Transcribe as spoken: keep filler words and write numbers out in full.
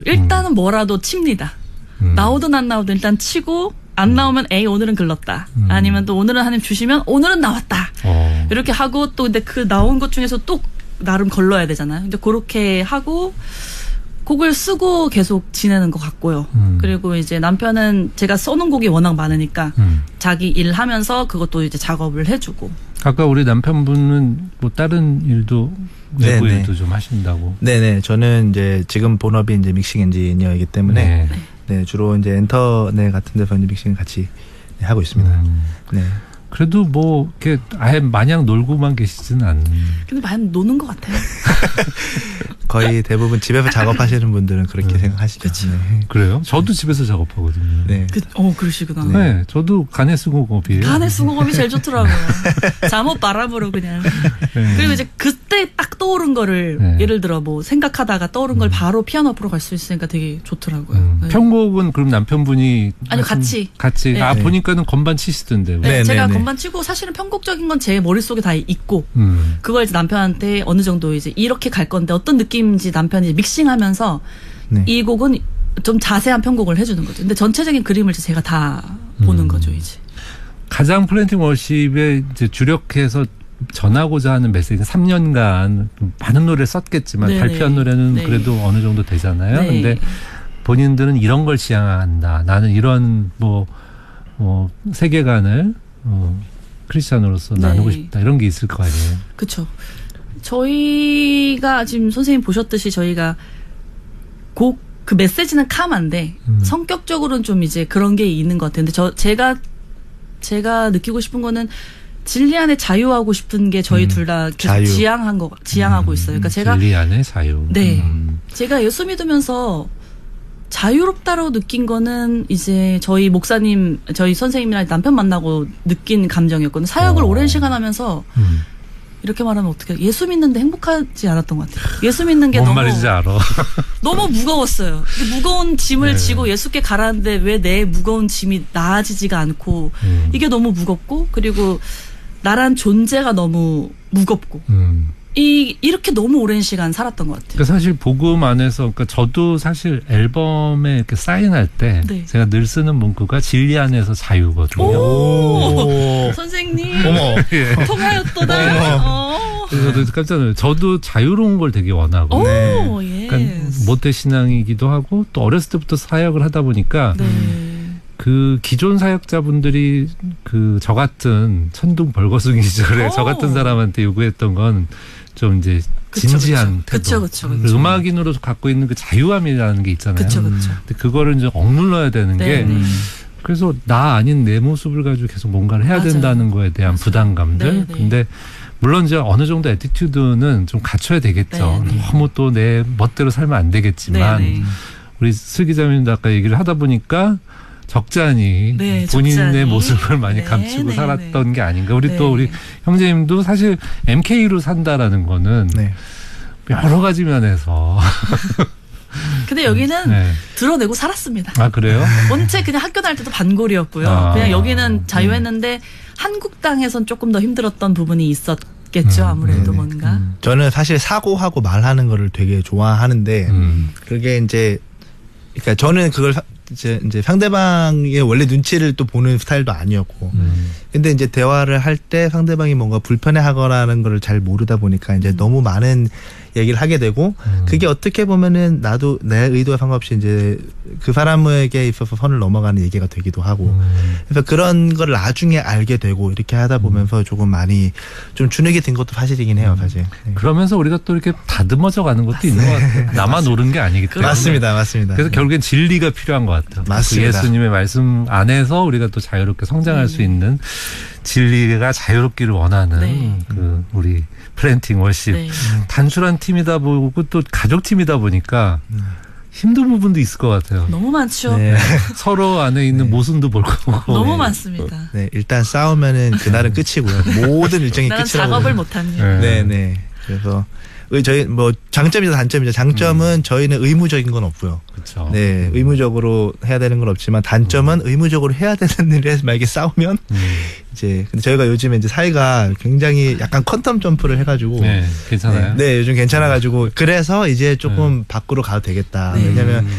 일단은 음. 뭐라도 칩니다. 음. 나오든 안 나오든 일단 치고 안 나오면 에이 오늘은 글렀다. 음. 아니면 또 오늘은 하나님 주시면 오늘은 나왔다. 어. 이렇게 하고 또 근데 그 나온 것 중에서 또 나름 걸러야 되잖아요. 근데 그렇게 하고 곡을 쓰고 계속 지내는 것 같고요. 음. 그리고 이제 남편은 제가 써놓은 곡이 워낙 많으니까 음. 자기 일 하면서 그것도 이제 작업을 해주고. 아까 우리 남편분은 뭐 다른 일도 내부 네네. 일도 좀 하신다고. 네네. 저는 이제 지금 본업이 이제 믹싱 엔지니어이기 때문에 네. 네, 주로 이제 인터넷 같은 데서 이제 믹싱 같이 하고 있습니다. 음. 네. 그래도 뭐 이렇게 아예 마냥 놀고만 계시지는 않는. 근데 마냥 노는 것 같아요. 거의 대부분 집에서 작업하시는 분들은 그렇게 네. 생각하시죠. 네. 그래요? 저도 집에서 작업하거든요. 네. 그, 어 그러시구나. 네. 네, 저도 간의 수공업이에요. 간의 수공업이 제일 좋더라고요. 잠옷 바람으로 그냥. 네. 그리고 이제 그때 딱 떠오른 거를 네. 예를 들어 뭐 생각하다가 떠오른 음. 걸 바로 피아노 앞으로 갈 수 있으니까 되게 좋더라고요. 음. 네. 편곡은 그럼 남편분이 아니 같이 같이 네. 아 보니까는 건반 치시던데요. 네, 네. 제가 네. 건반 치고 사실은 편곡적인 건 제 머릿속에 다 있고 음. 그걸 이제 남편한테 어느 정도 이제 이렇게 갈 건데 어떤 느낌인지 남편이 믹싱하면서 네. 이 곡은 좀 자세한 편곡을 해주는 거죠. 근데 전체적인 그림을 제가 다 보는 음. 거죠 이제. 가장 플랜팅 워십에 이제 주력해서 전하고자 하는 메시지는 삼 년간 많은 노래를 썼겠지만 네네. 발표한 노래는 네. 그래도 어느 정도 되잖아요. 네. 근데 본인들은 이런 걸 지향한다. 나는 이런 뭐, 뭐 세계관을 어, 크리스찬으로서 네. 나누고 싶다. 이런 게 있을 거 아니에요. 그렇죠. 저희가 지금 선생님 보셨듯이 저희가 곡 그 메시지는 카만데 음. 성격적으로는 좀 이제 그런 게 있는 것 같아요. 근데 저 제가 제가 느끼고 싶은 거는 진리 안에 자유하고 싶은 게 저희 음. 둘 다 지향한 거 지향하고 음. 있어요. 그러니까 제가 진리 안에 자유. 네, 음. 제가 예수 믿으면서 자유롭다고 느낀 거는 이제 저희 목사님, 저희 선생님이랑 남편 만나고 느낀 감정이었거든요. 사역을 오. 오랜 시간 하면서 음. 이렇게 말하면 어떻게 예수 믿는데 행복하지 않았던 것 같아요. 예수 믿는 게 뭔 너무 말인지 알아. 너무 무거웠어요. 무거운 짐을 네. 지고 예수께 가라는데 왜 내 무거운 짐이 나아지지가 않고 음. 이게 너무 무겁고 그리고 나란 존재가 너무 무겁고 음. 이 이렇게 너무 오랜 시간 살았던 것 같아요. 그러니까 사실 복음 안에서 그러니까 저도 사실 앨범에 이렇게 사인할 때 네. 제가 늘 쓰는 문구가 진리 안에서 자유거든요. 오, 오. 선생님 어머 예. 통하였도다. 어. 저도 깜짝 놀랐어요. 저도 자유로운 걸 되게 원하고 오, 네. 그러니까 모태 신앙이기도 하고 또 어렸을 때부터 사역을 하다 보니까 네. 그 기존 사역자분들이 그 저 같은 천둥 벌거숭이 시절에 저 같은 사람한테 요구했던 건 좀 이제 그쵸, 진지한 그쵸. 태도. 그쵸, 그쵸, 그쵸. 음악인으로 갖고 있는 그 자유함이라는 게 있잖아요. 그쵸, 그쵸. 근데 그거를 이제 억눌러야 되는 네, 게 네. 그래서 나 아닌 내 모습을 가지고 계속 뭔가를 해야 맞아요. 된다는 거에 대한 맞아요. 부담감들. 네, 네. 근데 물론 이제 어느 정도 애티튜드는 좀 갖춰야 되겠죠. 네, 네. 너무 또 내 멋대로 살면 안 되겠지만 네, 네. 우리 슬 기자님도 아까 얘기를 하다 보니까 적잖이 네, 본인의 적잖이. 모습을 많이 네, 감추고 네, 살았던 네. 게 아닌가. 우리 네. 또 우리 형제님도 사실 엠케이로 산다라는 거는 네. 여러 가지 면에서. 근데 여기는 네. 드러내고 살았습니다. 아 그래요? 원체 그냥 학교 다닐 때도 반골이었고요. 아, 그냥 여기는 자유했는데 네. 한국 땅에선 조금 더 힘들었던 부분이 있었겠죠. 음, 아무래도 네네. 뭔가. 음. 저는 사실 사고하고 말하는 거를 되게 좋아하는데 음. 그게 이제 그러니까 저는 그걸 이제, 이제 상대방의 원래 눈치를 또 보는 스타일도 아니었고. 음. 근데 이제 대화를 할 때 상대방이 뭔가 불편해 하거나는 걸 잘 모르다 보니까 이제 음. 너무 많은 얘기를 하게 되고, 음. 그게 어떻게 보면은 나도 내 의도와 상관없이 이제 그 사람에게 있어서 선을 넘어가는 얘기가 되기도 하고. 음. 그래서 그런 걸 나중에 알게 되고 이렇게 하다 보면서 음. 조금 많이 좀 주눅이 든 것도 사실이긴 해요, 사실. 네. 그러면서 우리가 또 이렇게 다듬어져 가는 것도 있는 것 같아요. 나만 옳은 게 아니기 때문에. 맞습니다, 맞습니다. 그래서 결국엔 진리가 필요한 것 같아요. 맞습니다. 그 예수님의 말씀 안에서 우리가 또 자유롭게 성장할 음. 수 있는 진리가 자유롭기를 원하는 네. 그 우리 플랜팅 워십 네. 단순한 팀이다 보고 또 가족팀이다 보니까 음. 힘든 부분도 있을 것 같아요. 너무 많죠. 네. 서로 안에 있는 네. 모순도 볼 거고. 너무 네. 많습니다. 네, 일단 싸우면은 그날은 끝이고요. 모든 일정이 나는 끝이라고. 작업을 못합니다. 네, 네. 그래서 저희 뭐 장점이다 단점이죠. 장점은 음. 저희는 의무적인 건 없고요. 그렇죠. 네, 의무적으로 해야 되는 건 없지만 단점은 음. 의무적으로 해야 되는 일에 만약에 싸우면 음. 이제 근데 저희가 요즘에 이제 사이가 굉장히 약간 퀀텀 점프를 해가지고 네, 괜찮아요. 네, 네 요즘 괜찮아가지고 그래서 이제 조금 네. 밖으로 가도 되겠다. 네. 왜냐하면